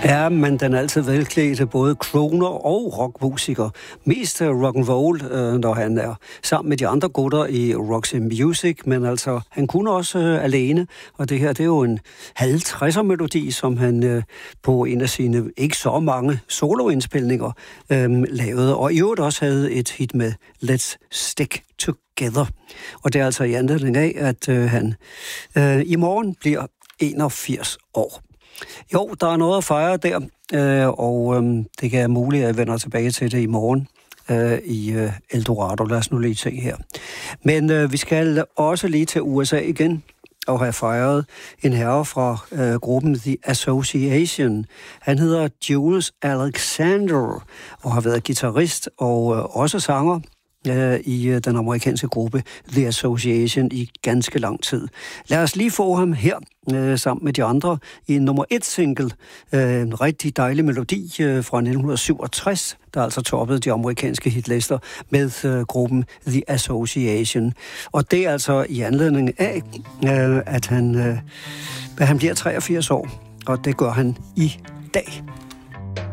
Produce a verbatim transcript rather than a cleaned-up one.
Ja, men den er altid velklædte, både crooner og rockmusiker. Mest rock and roll, når han er sammen med de andre gutter i Roxy Music, men altså, han kunne også øh, alene, og det her, det er jo en halvtredser-melodi, som han øh, på en af sine ikke så mange soloindspilninger øh, lavede, og i øvrigt også havde et hit med Let's Stick Together. Og det er altså i anledning af, at øh, han øh, i morgen bliver enogfirs år. Jo, der er noget at fejre der, øh, og øh, det kan være muligt, at jeg vender tilbage til det i morgen øh, i øh, Eldorado. Lad os nu lige se her. Men øh, vi skal også lige til U S A igen og have fejret en herre fra øh, gruppen The Association. Han hedder Jules Alexander og har været guitarist og øh, også sanger i den amerikanske gruppe The Association i ganske lang tid. Lad os lige få ham her øh, sammen med de andre i en nummer et single. Øh, en rigtig dejlig melodi øh, fra nitten syvogtres, der altså toppede de amerikanske hitlister med øh, gruppen The Association. Og det er altså i anledning af, øh, at han, øh, han bliver treogfirs år, og det gør han i dag.